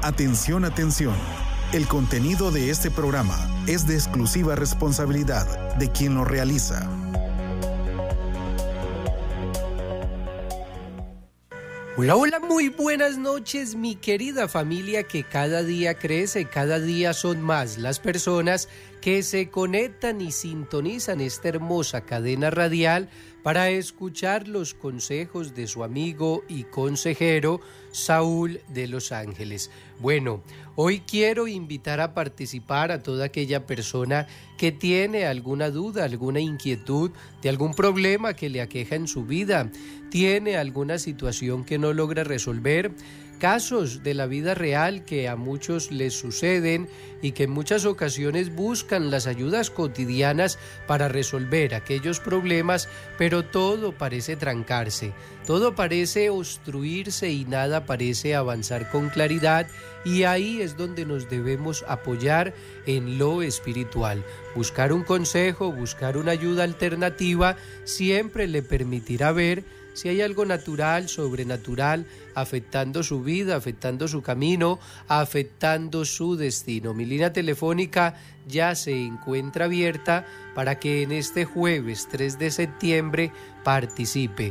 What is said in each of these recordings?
Atención, atención. El contenido de este programa es de exclusiva responsabilidad de quien lo realiza. Hola, hola, muy buenas noches, mi querida familia que cada día crece, cada día son más las personas que se conectan y sintonizan esta hermosa cadena radial para escuchar los consejos de su amigo y consejero Saúl de Los Ángeles. Bueno, hoy quiero invitar a participar a toda aquella persona que tiene alguna duda, alguna inquietud de algún problema que le aqueja en su vida, tiene alguna situación que no logra resolver, casos de la vida real que a muchos les suceden y que en muchas ocasiones buscan las ayudas cotidianas para resolver aquellos problemas, pero todo parece trancarse, todo parece obstruirse y nada parece avanzar con claridad, y ahí es donde nos debemos apoyar en lo espiritual. Buscar un consejo, buscar una ayuda alternativa siempre le permitirá ver si hay algo natural, sobrenatural, afectando su vida, afectando su camino, afectando su destino. Mi línea telefónica ya se encuentra abierta para que en este jueves 3 de septiembre participe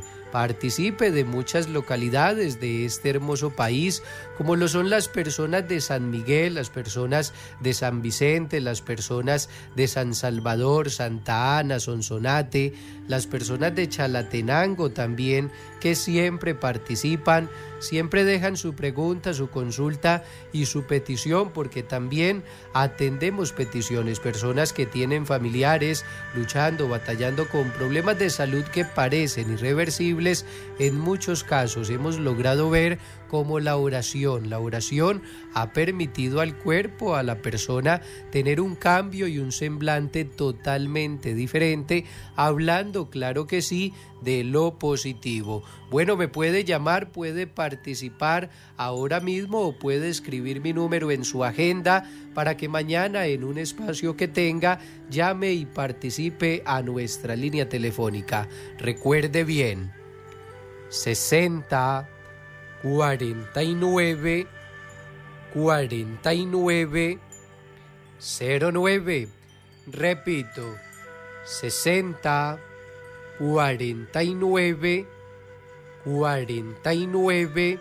de muchas localidades de este hermoso país, como lo son las personas de San Miguel, las personas de San Vicente, las personas de San Salvador, Santa Ana, Sonsonate, las personas de Chalatenango también, que siempre participan, siempre dejan su pregunta, su consulta y su petición, porque también atendemos peticiones, personas que tienen familiares luchando, batallando con problemas de salud que parecen irreversibles. En muchos casos hemos logrado ver cómo la oración ha permitido al cuerpo, a la persona, tener un cambio y un semblante totalmente diferente, hablando, claro que sí, de lo positivo. Bueno, me puede llamar, puede participar ahora mismo o puede escribir mi número en su agenda para que mañana en un espacio que tenga llame y participe a nuestra línea telefónica. Recuerde bien, 60 49 49 09. Repito, 60 49 49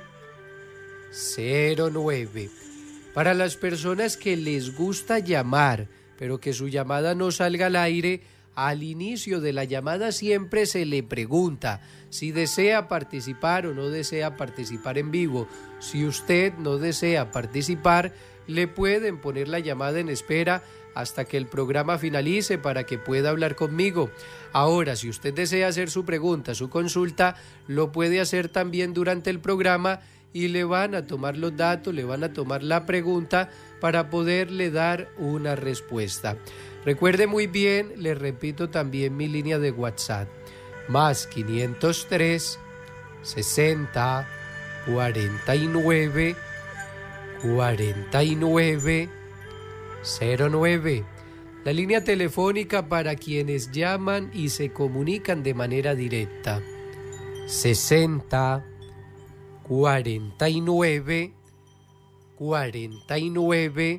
09. Para las personas que les gusta llamar, pero que su llamada no salga al aire, al inicio de la llamada siempre se le pregunta si desea participar o no desea participar en vivo. Si usted no desea participar, le pueden poner la llamada en espera hasta que el programa finalice para que pueda hablar conmigo. Ahora, si usted desea hacer su pregunta, su consulta, lo puede hacer también durante el programa y le van a tomar los datos, le van a tomar la pregunta para poderle dar una respuesta. Recuerde muy bien, le repito también mi línea de WhatsApp, más 503 60 49 49 09. La línea telefónica para quienes llaman y se comunican de manera directa, 60 49 49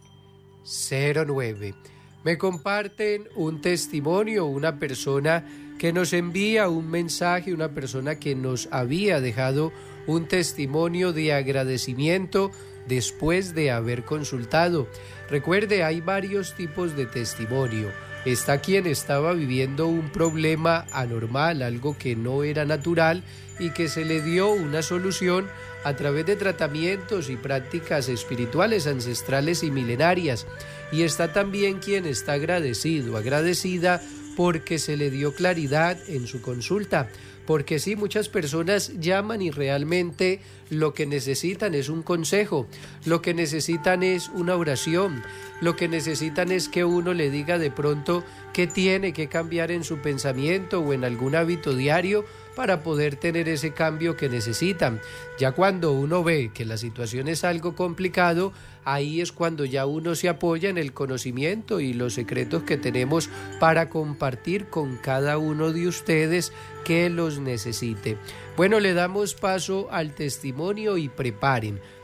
09. Me comparten un testimonio, una persona que nos envía un mensaje, una persona que nos había dejado un testimonio de agradecimiento después de haber consultado. Recuerde, hay varios tipos de testimonio. Está quien estaba viviendo un problema anormal, algo que no era natural y que se le dio una solución a través de tratamientos y prácticas espirituales, ancestrales y milenarias. Y está también quien está agradecido, agradecida porque se le dio claridad en su consulta. Porque sí, muchas personas llaman y realmente lo que necesitan es un consejo, lo que necesitan es una oración, lo que necesitan es que uno le diga de pronto qué tiene que cambiar en su pensamiento o en algún hábito diario para poder tener ese cambio que necesitan. Ya cuando uno ve que la situación es algo complicado, ahí es cuando ya uno se apoya en el conocimiento y los secretos que tenemos para compartir con cada uno de ustedes que los necesite. Bueno, le damos paso al testimonio y preparen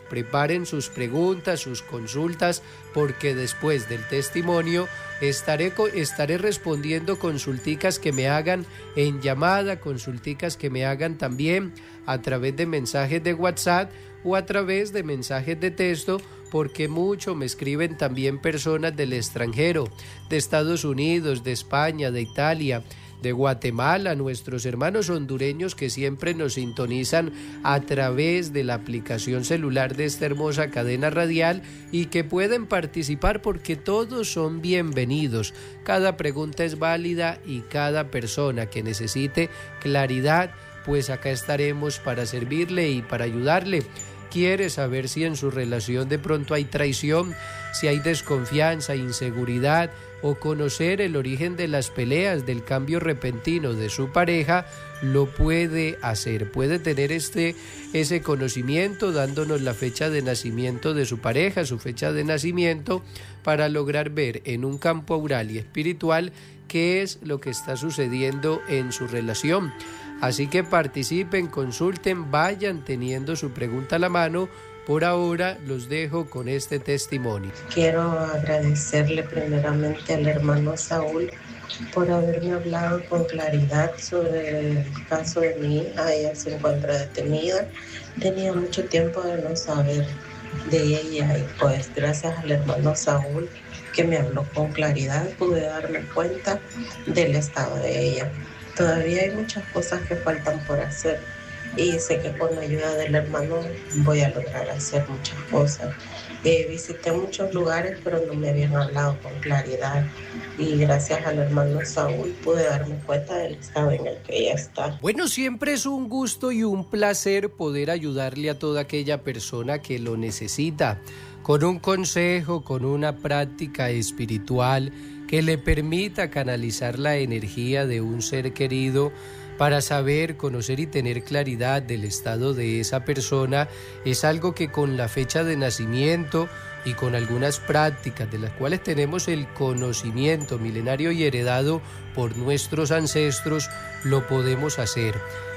preparen sus preguntas, sus consultas, porque después del testimonio estaré respondiendo consulticas que me hagan en llamada, consulticas que me hagan también a través de mensajes de WhatsApp o a través de mensajes de texto, porque mucho me escriben también personas del extranjero, de Estados Unidos, de España, de Italia, de Guatemala, nuestros hermanos hondureños que siempre nos sintonizan a través de la aplicación celular de esta hermosa cadena radial y que pueden participar porque todos son bienvenidos. Cada pregunta es válida y cada persona que necesite claridad, pues acá estaremos para servirle y para ayudarle. Quiere saber si en su relación de pronto hay traición, si hay desconfianza, inseguridad, o conocer el origen de las peleas, del cambio repentino de su pareja, lo puede hacer. Puede tener ese conocimiento dándonos la fecha de nacimiento de su pareja, su fecha de nacimiento, para lograr ver en un campo aural y espiritual qué es lo que está sucediendo en su relación. Así que participen, consulten, vayan teniendo su pregunta a la mano. Por ahora los dejo con este testimonio. Quiero agradecerle primeramente al hermano Saúl por haberme hablado con claridad sobre el caso de mi hija. Ella se encuentra detenida. Tenía mucho tiempo de no saber de ella y pues gracias al hermano Saúl que me habló con claridad pude darme cuenta del estado de ella. Todavía hay muchas cosas que faltan por hacer y sé que con la ayuda del hermano voy a lograr hacer muchas cosas. Visité muchos lugares pero no me habían hablado con claridad y gracias al hermano Saúl pude darme cuenta del estado en el que ella está. Bueno, siempre es un gusto y un placer poder ayudarle a toda aquella persona que lo necesita, con un consejo, con una práctica espiritual que le permita canalizar la energía de un ser querido para saber, conocer y tener claridad del estado de esa persona. Es algo que con la fecha de nacimiento y con algunas prácticas de las cuales tenemos el conocimiento milenario y heredado por nuestros ancestros, lo podemos hacer.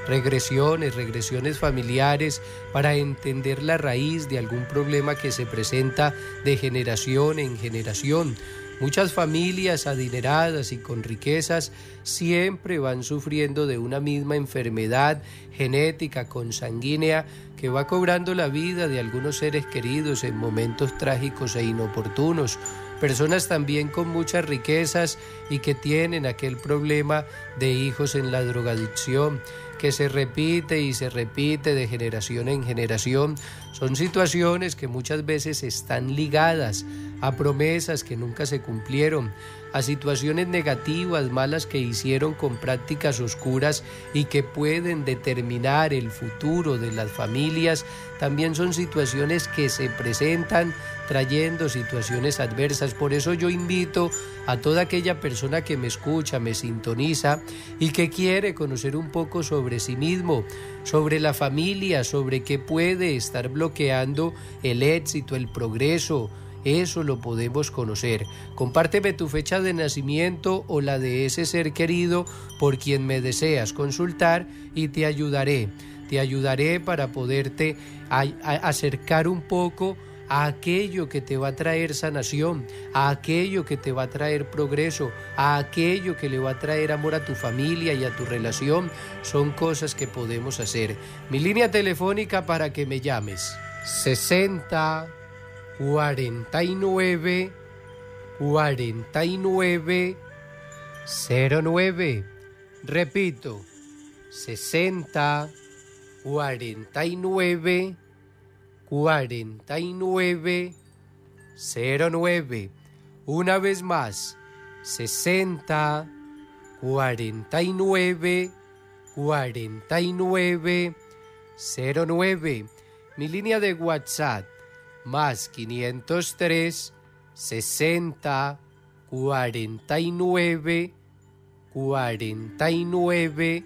Regresiones familiares para entender la raíz de algún problema que se presenta de generación en generación. Muchas familias adineradas y con riquezas siempre van sufriendo de una misma enfermedad genética consanguínea que va cobrando la vida de algunos seres queridos en momentos trágicos e inoportunos. Personas también con muchas riquezas y que tienen aquel problema de hijos en la drogadicción, que se repite y se repite de generación en generación. Son situaciones que muchas veces están ligadas a promesas que nunca se cumplieron, a situaciones negativas, malas que hicieron con prácticas oscuras y que pueden determinar el futuro de las familias. También son situaciones que se presentan trayendo situaciones adversas. Por eso yo invito a toda aquella persona que me escucha, me sintoniza y que quiere conocer un poco sobre sí mismo, sobre la familia, sobre qué puede estar bloqueando el éxito, el progreso. Eso lo podemos conocer. Compárteme tu fecha de nacimiento o la de ese ser querido por quien me deseas consultar y te ayudaré. Te ayudaré para poderte acercar un poco a aquello que te va a traer sanación, a aquello que te va a traer progreso, a aquello que le va a traer amor a tu familia y a tu relación. Son cosas que podemos hacer. Mi línea telefónica para que me llames: 60 49 49 09. Repito, 60 49 49 09. Una vez más, 60 49 49 09. Mi línea de WhatsApp, más 503 60 49 49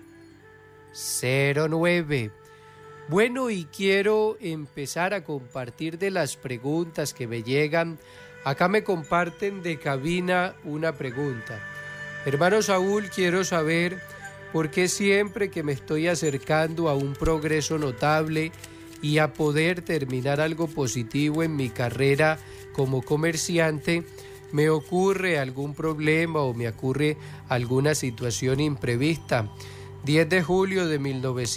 09. Bueno, y quiero empezar a compartir de las preguntas que me llegan. Acá me comparten de cabina una pregunta. Hermano Saúl, quiero saber por qué siempre que me estoy acercando a un progreso notable, y a poder terminar algo positivo en mi carrera como comerciante, me ocurre algún problema o me ocurre alguna situación imprevista. 10 de julio de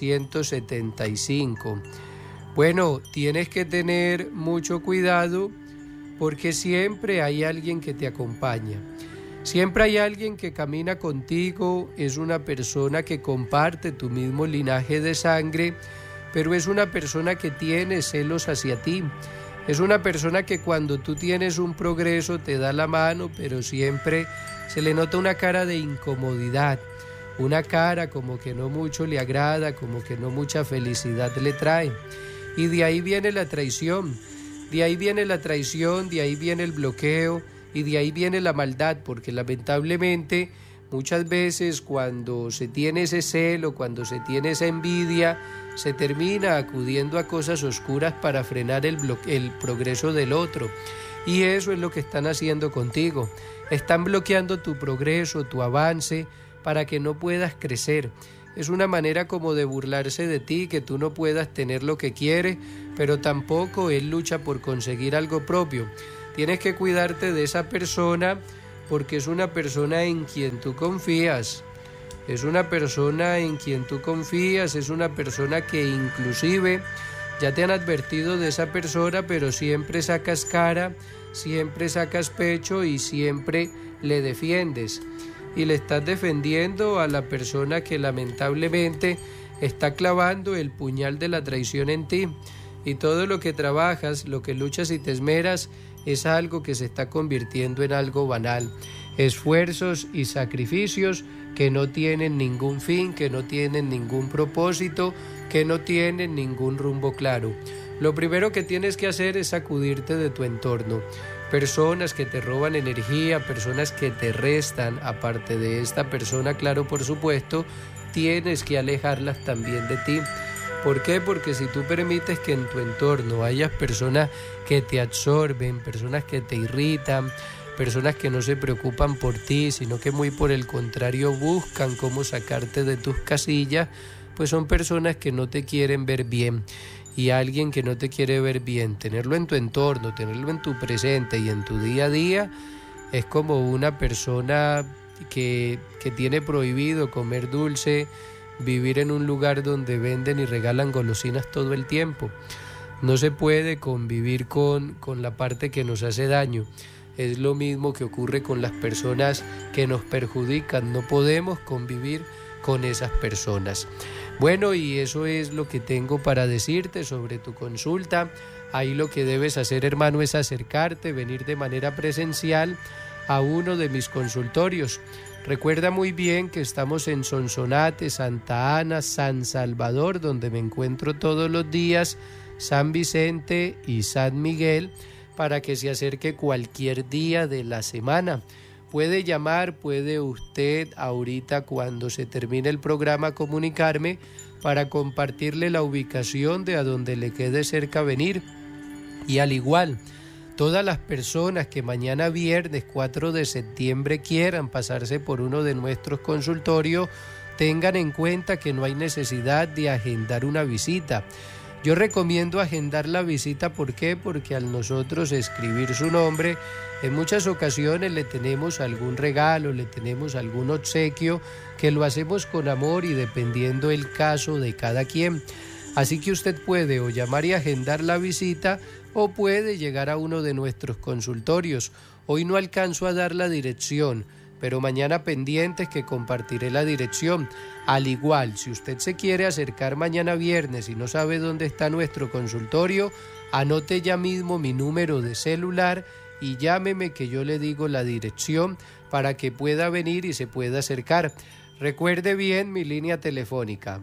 1975. Bueno, tienes que tener mucho cuidado porque siempre hay alguien que te acompaña. Siempre hay alguien que camina contigo, es una persona que comparte tu mismo linaje de sangre, pero es una persona que tiene celos hacia ti. Es una persona que cuando tú tienes un progreso te da la mano, pero siempre se le nota una cara de incomodidad, una cara como que no mucho le agrada, como que no mucha felicidad le trae. Y de ahí viene la traición, de ahí viene la traición, de ahí viene el bloqueo y de ahí viene la maldad, porque lamentablemente muchas veces cuando se tiene ese celo, cuando se tiene esa envidia, se termina acudiendo a cosas oscuras para frenar el progreso del otro. Y eso es lo que están haciendo contigo. Están bloqueando tu progreso, tu avance, para que no puedas crecer. Es una manera como de burlarse de ti, que tú no puedas tener lo que quieres, pero tampoco él lucha por conseguir algo propio. Tienes que cuidarte de esa persona porque es una persona en quien tú confías. Es una persona en quien tú confías, es una persona que inclusive ya te han advertido de esa persona, pero siempre sacas cara, siempre sacas pecho y siempre le defiendes. Y le estás defendiendo a la persona que lamentablemente está clavando el puñal de la traición en ti. Y todo lo que trabajas, lo que luchas y te esmeras, es algo que se está convirtiendo en algo banal. Esfuerzos y sacrificios que no tienen ningún fin, que no tienen ningún propósito, que no tienen ningún rumbo claro. Lo primero que tienes que hacer es sacudirte de tu entorno. Personas que te roban energía, personas que te restan, aparte de esta persona, claro, por supuesto, tienes que alejarlas también de ti. ¿Por qué? Porque si tú permites que en tu entorno haya personas que te absorben, personas que te irritan, personas que no se preocupan por ti, sino que muy por el contrario buscan cómo sacarte de tus casillas, pues son personas que no te quieren ver bien. Y alguien que no te quiere ver bien, tenerlo en tu entorno, tenerlo en tu presente y en tu día a día, es como una persona que tiene prohibido comer dulce, vivir en un lugar donde venden y regalan golosinas todo el tiempo. No se puede convivir con la parte que nos hace daño. Es lo mismo que ocurre con las personas que nos perjudican. No podemos convivir con esas personas. Bueno, y eso es lo que tengo para decirte sobre tu consulta. Ahí lo que debes hacer, hermano, es acercarte, venir de manera presencial a uno de mis consultorios. Recuerda muy bien que estamos en Sonsonate, Santa Ana, San Salvador, donde me encuentro todos los días, San Vicente y San Miguel, para que se acerque cualquier día de la semana. Puede llamar, puede usted ahorita cuando se termine el programa comunicarme para compartirle la ubicación de a donde le quede cerca venir. Y al igual, todas las personas que mañana viernes 4 de septiembre quieran pasarse por uno de nuestros consultorios, tengan en cuenta que no hay necesidad de agendar una visita. Yo recomiendo agendar la visita, ¿por qué? Porque al nosotros escribir su nombre, en muchas ocasiones le tenemos algún regalo, le tenemos algún obsequio, que lo hacemos con amor y dependiendo el caso de cada quien. Así que usted puede o llamar y agendar la visita o puede llegar a uno de nuestros consultorios. Hoy no alcanzo a dar la dirección, pero mañana pendientes que compartiré la dirección. Al igual, si usted se quiere acercar mañana viernes y no sabe dónde está nuestro consultorio, anote ya mismo mi número de celular y llámeme que yo le digo la dirección para que pueda venir y se pueda acercar. Recuerde bien mi línea telefónica: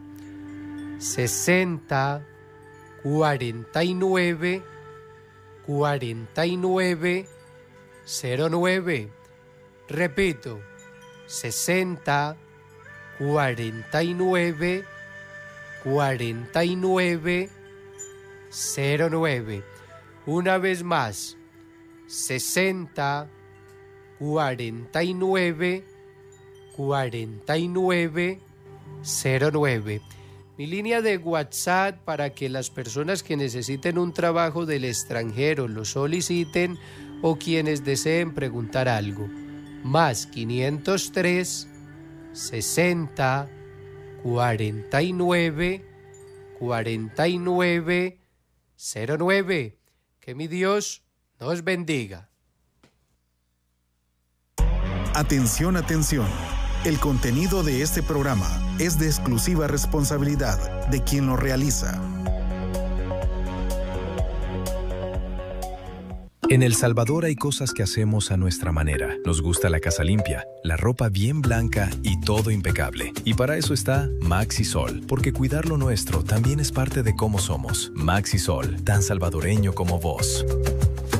60 49 49 09. Repito, 60 49 49 09. Una vez más, 60 49 49 09. Mi línea de WhatsApp para que las personas que necesiten un trabajo del extranjero lo soliciten o quienes deseen preguntar algo. Más 503 60 49 49 09. Que mi Dios nos bendiga. Atención, atención. El contenido de este programa es de exclusiva responsabilidad de quien lo realiza. En El Salvador hay cosas que hacemos a nuestra manera. Nos gusta la casa limpia, la ropa bien blanca y todo impecable. Y para eso está Maxisol, porque cuidar lo nuestro también es parte de cómo somos. Maxisol, tan salvadoreño como vos.